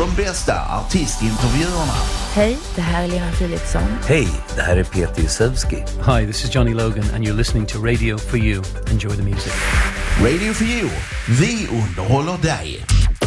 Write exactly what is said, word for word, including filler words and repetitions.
de bästa artistintervjuerna. Hej, det här är Lena Philipsson. Hej, det här är Peter Jusevski. Hi, this is Johnny Logan and you're listening to Radio for You. Enjoy the music. Radio for You. Vi underhåller dig.